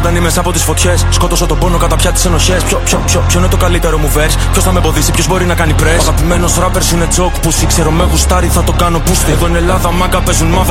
ζωντανή μέσα από τις φωτιές. Σκότωσα τον πόνο κατά πια τις ενοχές. Ποιο είναι το καλύτερο μου verse? Ποιος θα με εμποδίσει, ποιος μπορεί να κάνει press? Ο αγαπημένος rappers είναι joke pussy. Ξέρω με γουστάρι, θα το κάνω boosting. Εδώ είναι Ελλάδα, μάγκα παίζουν μαύρα.